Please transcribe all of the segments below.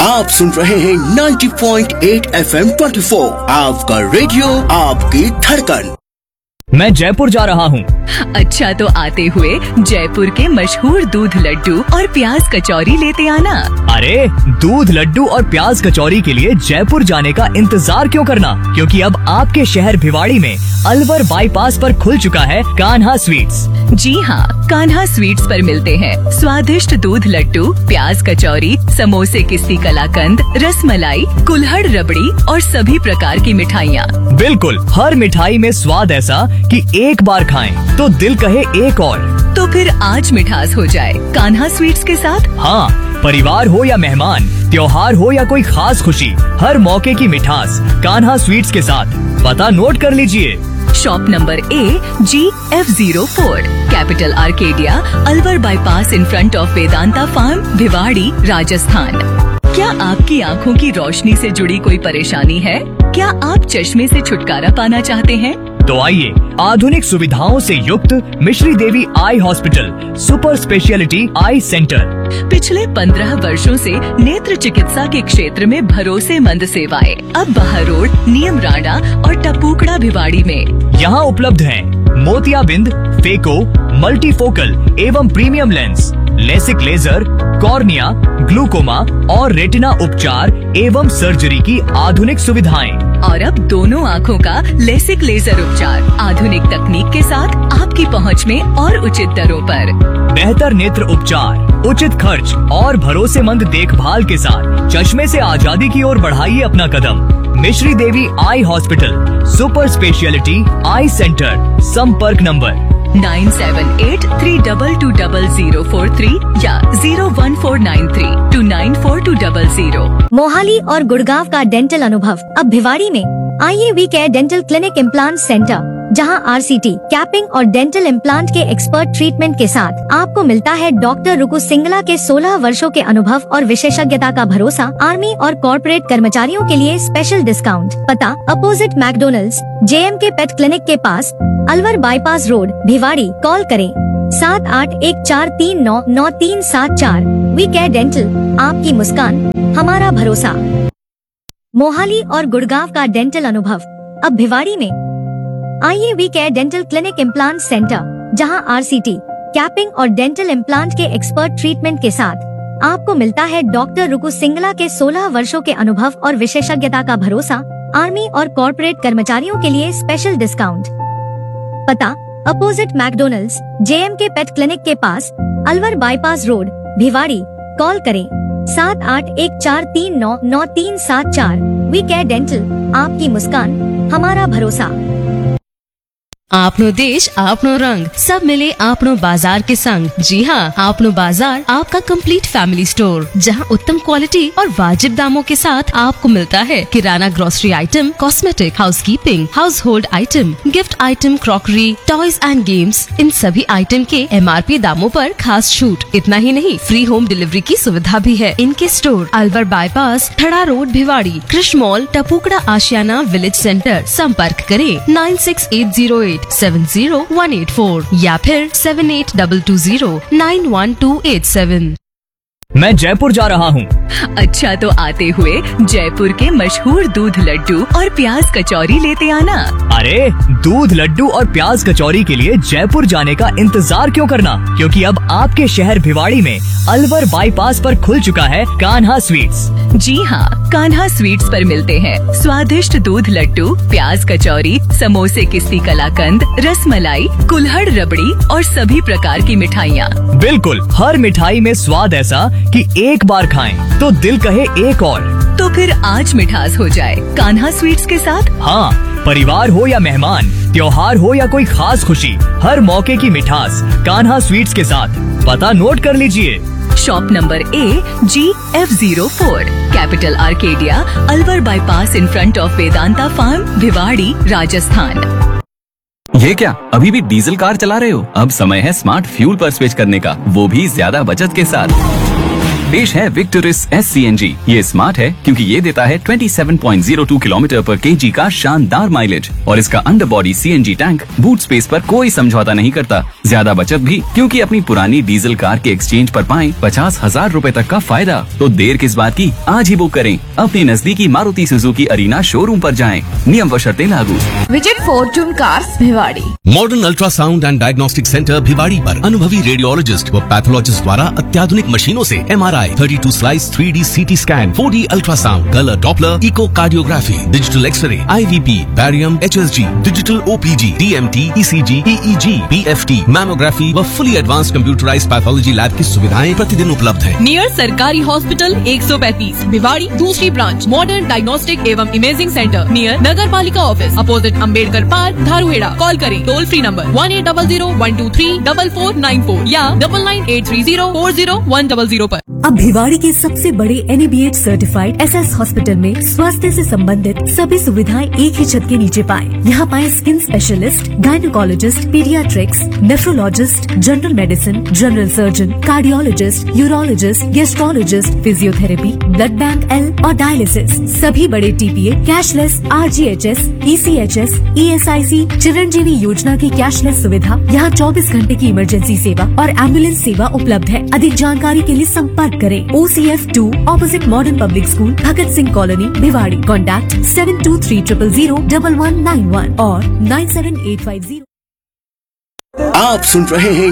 आप सुन रहे हैं 90.8 FM 24, आपका रेडियो, आपकी धड़कन। मैं जयपुर जा रहा हूँ। अच्छा, तो आते हुए जयपुर के मशहूर दूध लड्डू और प्याज कचौरी लेते आना। अरे, दूध लड्डू और प्याज कचौरी के लिए जयपुर जाने का इंतजार क्यों करना, क्योंकि अब आपके शहर भिवाड़ी में अलवर बाईपास पर खुल चुका है कान्हा स्वीट्स। जी हाँ, कान्हा स्वीट्स पर मिलते हैं स्वादिष्ट दूध लड्डू, प्याज कचौरी, समोसे, किस्ती कलाकंद, रसमलाई, कुल्हड़ रबड़ी और सभी प्रकार की मिठाइयाँ। बिल्कुल, हर मिठाई में स्वाद ऐसा कि एक बार खाएं तो दिल कहे एक और। तो फिर आज मिठास हो जाए कान्हा स्वीट्स के साथ। हाँ, परिवार हो या मेहमान, त्योहार हो या कोई खास खुशी, हर मौके की मिठास कान्हा स्वीट्स के साथ। पता नोट कर लीजिए। Shop number AGF04, capital Arcadia, Alwar bypass in front of Vedanta farm, Bhiwadi, Rajasthan. क्या आपकी आँखों की रोशनी से जुड़ी कोई परेशानी है? क्या आप चश्मे से छुटकारा पाना चाहते हैं? तो आइए, आधुनिक सुविधाओं से युक्त मिश्री देवी आई हॉस्पिटल सुपर स्पेशलिटी आई सेंटर। पिछले 15 वर्षों से नेत्र चिकित्सा के क्षेत्र में भरोसेमंद सेवाएं। अब बहार रोड, नियम राणा और टपूकड़ा भिवाड़ी में। यहाँ उपलब्ध हैं मोतियाबिंद, फेको, मल्टीफोकल एवं premium lens, LASIK laser, cornea, glaucoma और रेटिना उपचार एवं सर्जरी की आधुनिक सुविधाएं। और अब दोनों आँखों का लेसिक लेजर उपचार आधुनिक तकनीक के साथ आपकी पहुँच में और उचित दरों पर। बेहतर नेत्र उपचार, उचित खर्च और भरोसेमंद देखभाल के साथ चश्मे से आजादी की ओर बढ़ाइए अपना कदम। मिश्री देवी आई हॉस्पिटल सुपर स्पेशलिटी आई सेंटर। संपर्क नंबर 9783220043 या 01493294200। मोहाली और गुड़गांव का डेंटल अनुभव अब भिवाड़ी में। आइए we care dental clinic implant centre, जहां RCT, कैपिंग और डेंटल इम्प्लांट के एक्सपर्ट ट्रीटमेंट के साथ आपको मिलता है डॉक्टर रुकु सिंगला के 16 वर्षों के अनुभव और विशेषज्ञता का भरोसा। आर्मी और कॉर्पोरेट कर्मचारियों के लिए स्पेशल डिस्काउंट। पता opposite McDonald's, JMK pet clinic के पास, Alwar bypass road, Bhiwadi. Call करें 7814399374। वी केयर डेंटल, आपकी मुस्कान हमारा भरोसा। मोहाली और गुड़गांव का डेंटल अनुभव अब भिवाड़ी में। आइए we care dental clinic implant centre, जहां RCT, कैपिंग और डेंटल इम्प्लांट के एक्सपर्ट ट्रीटमेंट के साथ आपको मिलता है डॉक्टर रुकु सिंगला के 16 वर्षों के अनुभव और विशेषज्ञता का भरोसा। आर्मी और कॉर्पोरेट कर्मचारियों के लिए स्पेशल डिस्काउंट। पता opposite McDonald's, JMK pet clinic के पास, Alwar bypass road, Bhiwadi. Call करें 7814399374। वी केयर डेंटल, आपकी मुस्कान हमारा भरोसा। आपनो देश आपनो रंग, सब मिले आपनो बाजार के संग। जी हाँ, आपनो बाजार आपका कंप्लीट फैमिली स्टोर, जहाँ उत्तम क्वालिटी और वाजिब दामों के साथ आपको मिलता है किराना, grocery item, cosmetic, housekeeping, house hold item, gift item, crockery, toys and games. इन सभी आइटम के MRP दामों पर खास छूट। इतना ही नहीं, फ्री होम डिलीवरी की सुविधा भी है। इनके स्टोर अलवर बाईपास, ठड़ा रोड, भिवाड़ी, कृष्ण मॉल, टपूकड़ा आशियाना विलेज सेंटर। संपर्क करें 9680870184 या फिर 7822091287। मैं जयपुर जा रहा हूँ। अच्छा, तो आते हुए जयपुर के मशहूर दूध लड्डू और प्याज कचौरी लेते आना। अरे, दूध लड्डू और प्याज कचौरी के लिए जयपुर जाने का इंतजार क्यों करना, क्योंकि अब आपके शहर भिवाड़ी में अलवर बाईपास पर खुल चुका है कान्हा स्वीट्स। जी हाँ, कान्हा स्वीट्स पर मिलते हैं स्वादिष्ट दूध लड्डू, प्याज कचौरी, समोसे, किस्ती कलाकंद, रसमलाई, कुल्हड़ रबड़ी और सभी प्रकार की मिठाइयाँ। बिल्कुल, हर मिठाई में स्वाद ऐसा कि एक बार खाएं तो दिल कहे एक और। तो फिर आज मिठास हो जाए कान्हा स्वीट्स के साथ। हाँ, परिवार हो या मेहमान, त्योहार हो या कोई खास खुशी, हर मौके की मिठास कान्हा स्वीट्स के साथ। पता नोट कर लीजिए। Shop number AGF04, capital Arcadia, Alwar bypass in front of Vedanta farm, Bhiwadi, Rajasthan. ये क्या, अभी भी डीजल कार चला रहे हो? अब समय है स्मार्ट फ्यूल पर स्विच करने का, वो भी ज्यादा बचत के साथ। पेश है विक्टोरिस SCNG। ये स्मार्ट है क्योंकि ये देता है 27.02 किलोमीटर पर kg का शानदार माइलेज और इसका under body CNG tank boot space पर कोई समझौता नहीं करता। ज्यादा बचत भी क्योंकि अपनी पुरानी डीजल कार के एक्सचेंज पर पाएं 50,000 रूपए तक का फायदा। तो देर किस बात की, आज ही बुक करें। अपनी नजदीकी मारुति सुजुकी अरीना शोरूम पर जाएं। नियम व शर्तें लागू। Visit Fortune cars Bhiwadi. Modern ultrasound and diagnostic centre Bhiwadi पर अनुभवी रेडियोलॉजिस्ट व पैथोलॉजिस्ट द्वारा अत्याधुनिक मशीनों से MRI, 32 slice 3D CT scan, 4D ultrasound, colour Doppler, eco cardiography, digital x ray, IVP, barium, HSG, digital OPG, DMT, ECG, EEG, PFT, mammography व fully advance computerised pathology lab की सुविधाएं प्रतिदिन उपलब्ध है। नियर सरकारी हॉस्पिटल 135 भिवाड़ी, दूसरी ब्रांच मॉडर्न डायग्नोस्टिक एवं imaging centre near नगर पालिका office opposite Ambedkar park Dharuhera. Call करें टोल फ्री नंबर 1800-123-4494 या 9983040100 पर। अब भिवाड़ी के सबसे बड़े NABH सर्टिफाइड SS हॉस्पिटल में स्वास्थ्य से संबंधित सभी सुविधाएं एक ही छत के नीचे पाएं। यहाँ पाएं skin specialist, gynaecologist, paediatrics, nephrologist, general medicine, general surgeon, cardiologist, urologist, gastrologist, physiotherapy, blood bank L और डायलिसिस। सभी बड़े TPA, cashless, RGHS, ECHS, ESIC, Chiranjeevi योजना की कैशलेस सुविधा। यहाँ 24 घंटे की इमरजेंसी सेवा और एम्बुलेंस सेवा उपलब्ध है। अधिक जानकारी के लिए संपर्क करें OCF 2 opposite modern public school, Bhagat Singh colony, Bhiwadi. Contact 7230001191 और 97850। आप सुन रहे हैं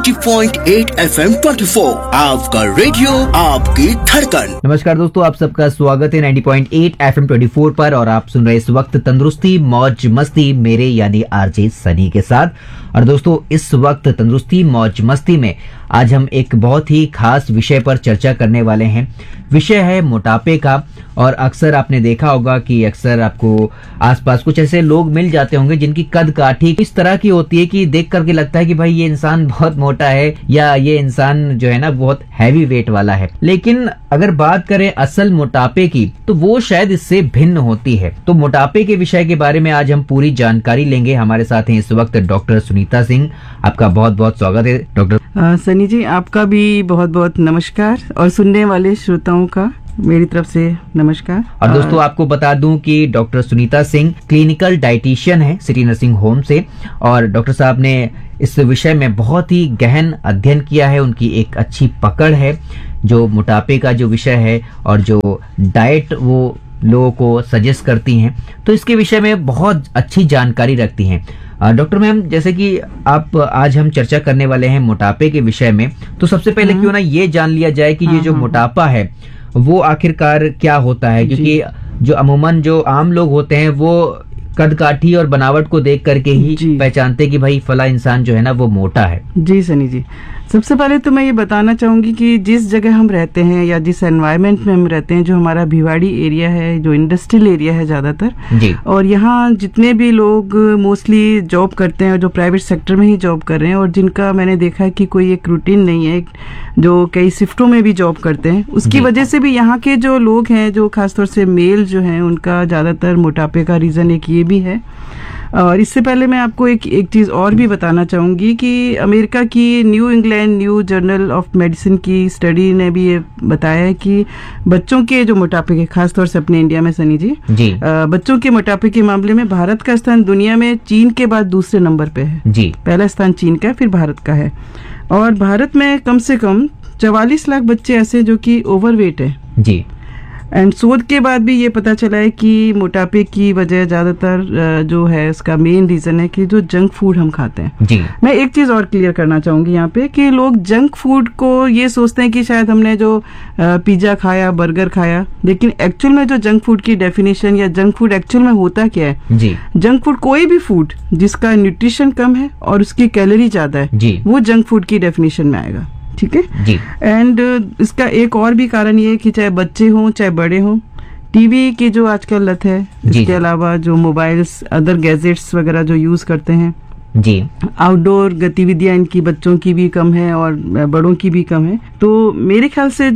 90.8 FM 24, आपका रेडियो आपकी धड़कन। नमस्कार दोस्तों, आप सबका स्वागत है 90.8 FM 24 पर और आप सुन रहे इस वक्त तंदुरुस्ती मौज मस्ती मेरे यानी RJ सनी के साथ। और दोस्तों, इस वक्त तंदुरुस्ती मौज मस्ती में आज हम एक बहुत ही खास विषय पर चर्चा करने वाले हैं। विषय है मोटापे का। और अक्सर आपने देखा होगा कि अक्सर आपको आसपास कुछ ऐसे लोग मिल जाते होंगे जिनकी कद काठी इस तरह की होती है कि देख करके लगता है कि भाई ये इंसान बहुत मोटा है या ये इंसान जो है ना बहुत हैवी वेट वाला है। लेकिन अगर बात करें असल मोटापे की तो वो शायद इससे भिन्न होती है। तो मोटापे के विषय के बारे में आज हम पूरी जानकारी लेंगे। हमारे साथ हैं इस वक्त डॉक्टर सुनीता सिंह। आपका बहुत बहुत स्वागत है डॉक्टर। सनी जी, आपका भी बहुत बहुत नमस्कार और सुनने वाले श्रोताओं का मेरी तरफ से नमस्कार। और दोस्तों, आपको बता दूं कि doctor Sunita Singh clinical dietitian है सिटी नर्सिंग होम से। और डॉक्टर साहब ने इस विषय में बहुत ही गहन अध्ययन किया है। उनकी एक अच्छी पकड़ है जो मोटापे का जो विषय है और जो डाइट वो लोगों को सजेस्ट करती हैं, तो इसके विषय में बहुत अच्छी जानकारी रखती हैं। डॉक्टर मैम, जैसे कि आप आज हम चर्चा करने वाले हैं मोटापे के विषय में, तो सबसे पहले क्यों ना ये जान लिया जाए कि ये जो मोटापा है वो आखिरकार क्या होता है, क्योंकि जो अमूमन जो आम लोग होते हैं वो कद काठी और बनावट को देख करके ही पहचानते कि भाई फला इंसान जो है ना वो मोटा है। जी सनी जी, सबसे पहले तो मैं ये बताना चाहूंगी कि जिस जगह हम रहते हैं या जिस एनवायरनमेंट में हम रहते हैं, जो हमारा भिवाड़ी एरिया है, जो इंडस्ट्रियल एरिया है ज्यादातर, और यहाँ जितने भी लोग मोस्टली जॉब करते हैं जो प्राइवेट सेक्टर में ही जॉब कर रहे हैं और जिनका मैंने देखा है कि कोई एक रूटीन नहीं है, जो कई शिफ्टों में भी जॉब करते हैं, उसकी वजह से भी यहाँ के जो लोग हैं, जो खासतौर से मेल जो हैं, उनका ज्यादातर मोटापे का रीजन एक ये भी है। और इससे पहले मैं आपको एक चीज़ और भी बताना चाहूँगी कि अमेरिका की new England new journal of medicine की स्टडी ने भी ये बताया है कि बच्चों के जो मोटापे के, खासतौर से अपने इंडिया में सनी जी, बच्चों के मोटापे के मामले में भारत का स्थान दुनिया में चीन के बाद दूसरे नंबर पे है। पहला स्थान चीन का है, फिर भारत का है। और भारत में कम से कम 44 लाख बच्चे ऐसे जो कि ओवरवेट है। एंड शोध के बाद भी ये पता चला है कि मोटापे की वजह ज्यादातर जो है इसका मेन रीजन है कि जो जंक फूड हम खाते हैं। मैं एक चीज और क्लियर करना चाहूंगी यहाँ पे कि लोग जंक फूड को ये सोचते हैं कि शायद हमने जो पिज्जा खाया, बर्गर खाया, लेकिन एक्चुअल में जो जंक फूड की डेफिनेशन या जंक फूड एक्चुअल में होता क्या है, जंक फूड कोई भी फूड जिसका न्यूट्रिशन कम है और उसकी कैलोरी ज्यादा है, वो जंक फूड की डेफिनेशन में आएगा। ठीक है जी। एंड इसका एक और भी कारण ये है कि चाहे बच्चे हों चाहे बड़े हों, टीवी की जो आजकल लत है, इसके अलावा जो मोबाइल्स, अदर गैजेट्स वगैरह जो यूज करते हैं, आउटडोर गतिविधियां इनकी बच्चों की भी कम है और बड़ों की भी कम है। तो मेरे ख्याल से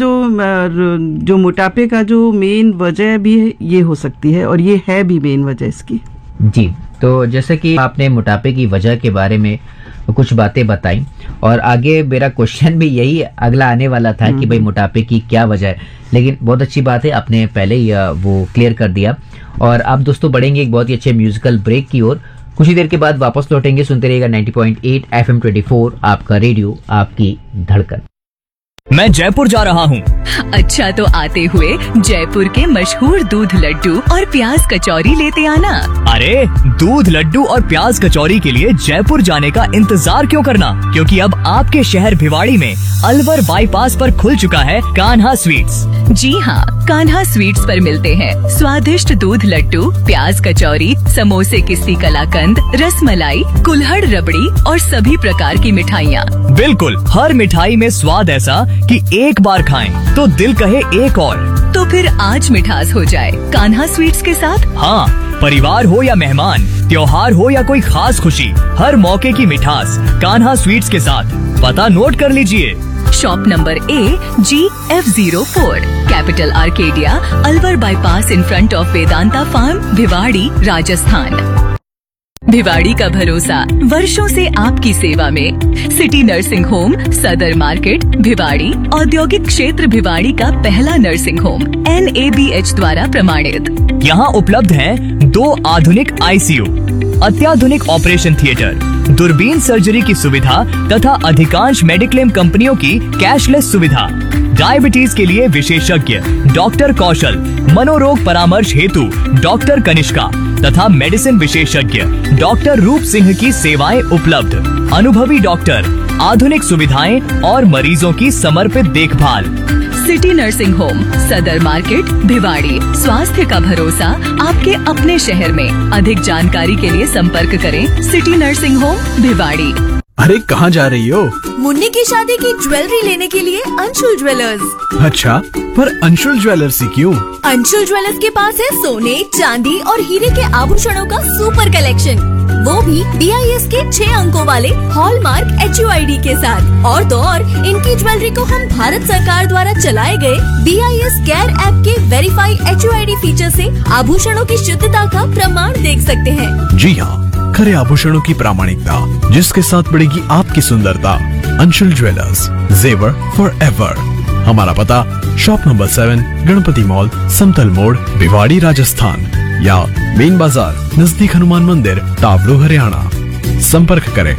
जो मोटापे का जो मेन वजह भी है ये हो सकती है, और ये है भी मेन वजह इसकी। तो जैसे कि आपने मोटापे की वजह के बारे में कुछ बातें बताई, और आगे मेरा क्वेश्चन भी यही अगला आने वाला था कि भाई मोटापे की क्या वजह है, लेकिन बहुत अच्छी बात है आपने पहले ही वो क्लियर कर दिया। और आप दोस्तों बढ़ेंगे एक बहुत ही अच्छे म्यूजिकल ब्रेक की ओर, कुछ ही देर के बाद वापस लौटेंगे। सुनते रहिएगा 90.8 FM 24, आपका रेडियो आपकी धड़कन। मैं जयपुर जा रहा हूँ। अच्छा तो आते हुए जयपुर के मशहूर दूध लड्डू और प्याज कचौरी लेते आना। अरे दूध लड्डू और प्याज कचौरी के लिए जयपुर जाने का इंतजार क्यों करना, क्योंकि अब आपके शहर भिवाड़ी में अलवर बाईपास पर खुल चुका है कान्हा स्वीट्स। जी हाँ, कान्हा स्वीट्स पर मिलते हैं स्वादिष्ट दूध लड्डू, प्याज कचौरी, समोसे, किस्ती कलाकंद, रसमलाई, कुल्हड़ रबड़ी और सभी प्रकार की मिठाइयाँ। बिल्कुल, हर मिठाई में स्वाद ऐसा कि एक बार खाएं तो दिल कहे एक और। तो फिर आज मिठास हो जाए कान्हा स्वीट्स के साथ। हाँ, परिवार हो या मेहमान, त्योहार हो या कोई खास खुशी, हर मौके की मिठास कान्हा स्वीट्स के साथ। पता नोट कर लीजिए। Shop number AGF04, capital Arcadia, Alwar bypass in front of Vedanta farm, Bhiwadi, Rajasthan. Bhiwadi का भरोसा वर्षों से आपकी सेवा में। सिटी नर्सिंग होम, सदर मार्केट, भिवाड़ी, औद्योगिक क्षेत्र भिवाड़ी का पहला नर्सिंग होम, NABH द्वारा प्रमाणित। यहाँ उपलब्ध हैं 2 आधुनिक ICU, अत्याधुनिक ऑपरेशन थिएटर, दूरबीन सर्जरी की सुविधा तथा अधिकांश मेडिक्लेम कंपनियों की कैशलेस सुविधा। डायबिटीज के लिए विशेषज्ञ डॉक्टर कौशल, मनोरोग परामर्श हेतु डॉक्टर कनिष्का तथा मेडिसिन विशेषज्ञ डॉक्टर रूप सिंह की सेवाएं उपलब्ध। अनुभवी डॉक्टर, आधुनिक सुविधाएं और मरीजों की समर्पित देखभाल। सिटी नर्सिंग होम, सदर मार्केट, भिवाड़ी। स्वास्थ्य का भरोसा आपके अपने शहर में। अधिक जानकारी के लिए संपर्क करें सिटी नर्सिंग होम, भिवाड़ी। अरे कहाँ जा रही हो? मुन्नी की शादी की ज्वेलरी लेने के लिए अंशुल ज्वेलर्स। अच्छा, पर अंशुल ज्वेलर्स ही क्यों? अंशुल ज्वेलर्स के पास है सोने, चांदी और हीरे के आभूषणों का सुपर कलेक्शन, वो भी BIS के 6 अंकों वाले हॉलमार्क HUID के साथ। और तो और इनकी ज्वेलरी को हम भारत सरकार द्वारा चलाए गए BIS केयर ऐप के वेरीफाई HUID फीचर से आभूषणों की शुद्धता का प्रमाण देख सकते हैं। जी हाँ, खरे आभूषणों की प्रामाणिकता जिसके साथ बढ़ेगी आपकी सुंदरता। अंशुल ज्वेलर्स, जेवर फॉर एवर। हमारा पता शॉप नंबर 7, गणपति मॉल, समतल मोड़, भिवाड़ी, राजस्थान, या मेन बाजार नजदीक हनुमान मंदिर, तावड़ू, हरियाणा। संपर्क करें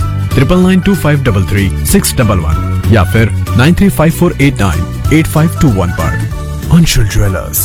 9992533611 या फिर 9354898521 पर। अंशुल ज्वेलर्स।